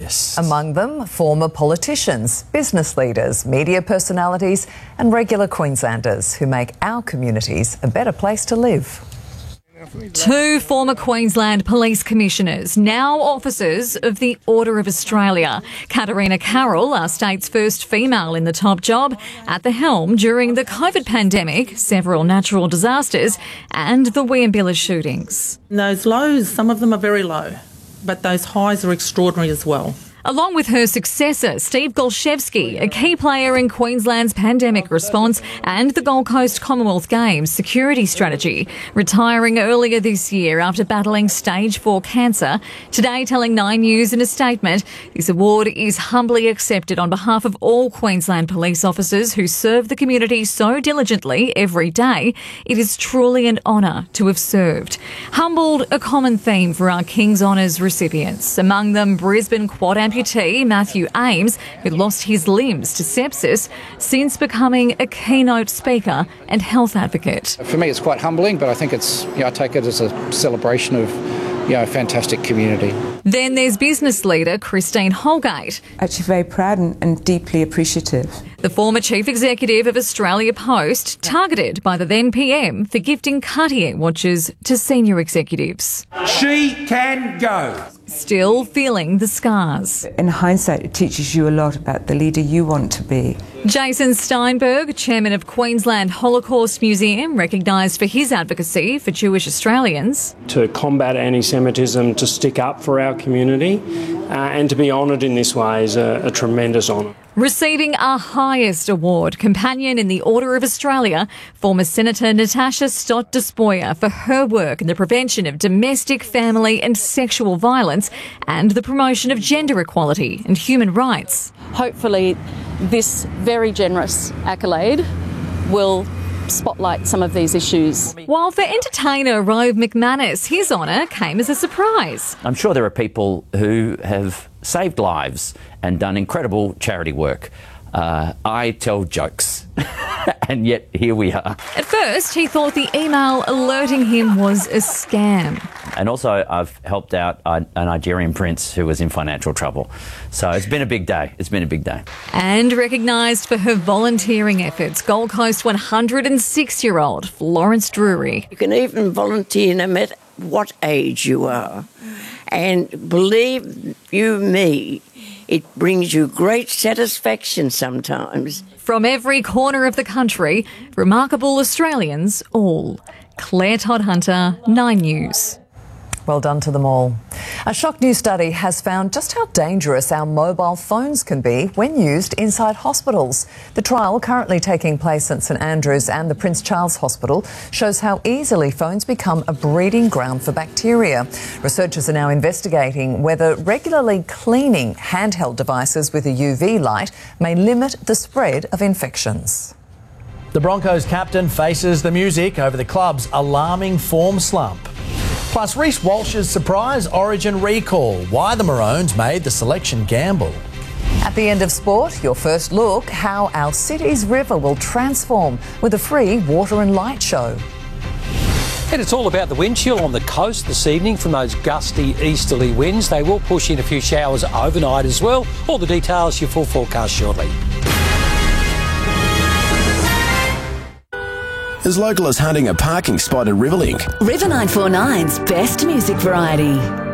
serious. Among them, former politicians, business leaders, media personalities and regular Queenslanders who make our communities a better place to live. 2 former Queensland Police Commissioners, now officers of the Order of Australia. Katarina Carroll, our state's first female in the top job, at the helm during the COVID pandemic, several natural disasters and the Weambilla shootings. Those lows, some of them are very low, but those highs are extraordinary as well. Along with her successor, Steve Golshevsky, a key player in Queensland's pandemic response and the Gold Coast Commonwealth Games security strategy, retiring earlier this year after battling stage 4 cancer. Today telling Nine News in a statement, this award is humbly accepted on behalf of all Queensland police officers who serve the community so diligently every day. It is truly an honour to have served. Humbled, a common theme for our King's Honours recipients, among them Brisbane quad amputee Matthew Ames, who lost his limbs to sepsis, since becoming a keynote speaker and health advocate. For me, it's quite humbling, but I think I take it as a celebration of a fantastic community. Then there's business leader Christine Holgate. Actually very proud and deeply appreciative. The former chief executive of Australia Post, targeted by the then PM for gifting Cartier watches to senior executives. She can go. Still feeling the scars. In hindsight, it teaches you a lot about the leader you want to be. Jason Steinberg, chairman of Queensland Holocaust Museum, recognised for his advocacy for Jewish Australians. To combat anti-Semitism, to stick up for our community and to be honoured in this way is a tremendous honour. Receiving our highest award, Companion in the Order of Australia, former Senator Natasha Stott Despoja for her work in the prevention of domestic, family and sexual violence and the promotion of gender equality and human rights. Hopefully this very generous accolade will spotlight some of these issues. While for entertainer Rove McManus, his honour came as a surprise. I'm sure there are people who have saved lives and done incredible charity work. I tell jokes, and yet here we are. At first, he thought the email alerting him was a scam. And also, I've helped out a Nigerian prince who was in financial trouble. So it's been a big day. It's been a big day. And recognised for her volunteering efforts, Gold Coast 106-year-old Florence Drury. You can even volunteer no matter what age you are. And believe you me, it brings you great satisfaction sometimes. From every corner of the country, remarkable Australians all. Claire Todd-Hunter, 9 News. Well done to them all. A shock new study has found just how dangerous our mobile phones can be when used inside hospitals. The trial, currently taking place at St Andrews and the Prince Charles Hospital, shows how easily phones become a breeding ground for bacteria. Researchers are now investigating whether regularly cleaning handheld devices with a UV light may limit the spread of infections. The Broncos captain faces the music over the club's alarming form slump. Plus, Reece Walsh's surprise Origin recall, why the Maroons made the selection gamble. At the end of sport, your first look how our city's river will transform with a free water and light show. And it's all about the wind chill on the coast this evening from those gusty easterly winds. They will push in a few showers overnight as well. All the details, your full forecast shortly. As local as hunting a parking spot at Riverlink. River 949's best music variety.